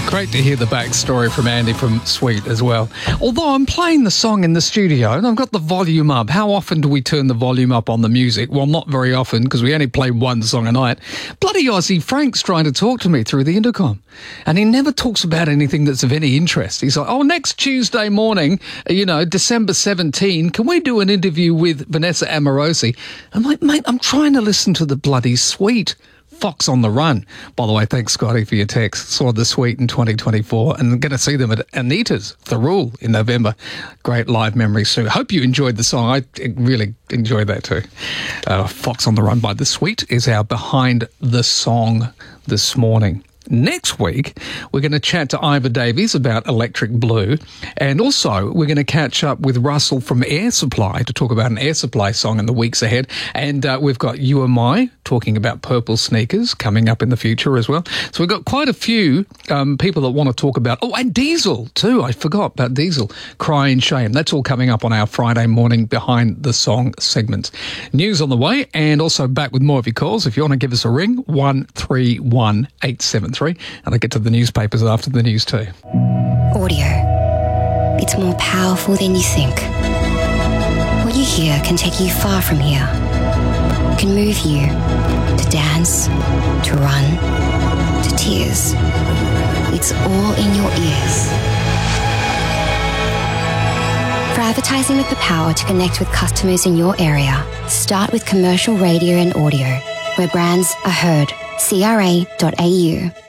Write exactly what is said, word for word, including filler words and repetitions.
Great to hear the backstory from Andy from Sweet as well. Although I'm playing the song in the studio and I've got the volume up. How often do we turn the volume up on the music? Well, not very often because we only play one song a night. Bloody Aussie Frank's trying to talk to me through the intercom. And he never talks about anything that's of any interest. He's like, oh, next Tuesday morning, you know, December seventeenth, can we do an interview with Vanessa Amorosi? I'm like, mate, I'm trying to listen to the bloody Sweet. Fox on the Run. By the way, thanks, Scotty, for your text. Saw the Sweet in twenty twenty-four and going to see them at Anita's, The Rule, in November. Great live memories too. Hope you enjoyed the song. I really enjoyed that too. Uh, Fox on the Run by The Sweet is our Behind the Song this morning. Next week, we're going to chat to Ivor Davies about Electric Blue, and also we're going to catch up with Russell from Air Supply to talk about an Air Supply song in the weeks ahead. And uh, we've got You and I talking about purple sneakers coming up in the future as well. So we've got quite a few um, people that want to talk about, oh, and Diesel too. I forgot about Diesel. Crying Shame. That's all coming up on our Friday morning Behind the Song segments. News on the way, and also back with more of your calls. If you want to give us a ring, one three one eight seven three. And I get to the newspapers after the news too. Audio. It's more powerful than you think. What you hear can take you far from here. It can move you to dance, to run, to tears. It's all in your ears. For advertising with the power to connect with customers in your area, start with commercial radio and audio, where brands are heard. C R A dot A U